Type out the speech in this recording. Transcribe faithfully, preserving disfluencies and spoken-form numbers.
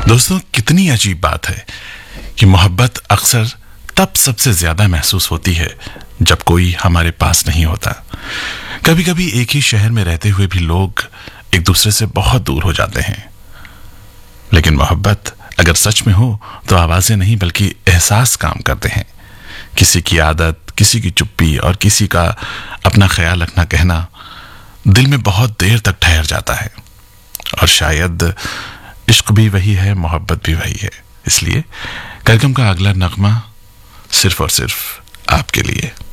दोस्तों, कितनी अजीब बात है कि मोहब्बत अक्सर तब सबसे ज्यादा महसूस होती है जब कोई हमारे पास नहीं होता। कभी कभी एक ही शहर में रहते हुए भी लोग एक दूसरे से बहुत दूर हो जाते हैं, लेकिन मोहब्बत अगर सच में हो तो आवाजें नहीं बल्कि एहसास काम करते हैं। किसी की आदत, किसी की चुप्पी और किसी का अपना ख्याल रखना कहना दिल में बहुत देर तक ठहर जाता है। और शायद इश्क भी वही है, मोहब्बत भी वही है। इसलिए कार्यक्रम का अगला नगमा सिर्फ और सिर्फ आपके लिए।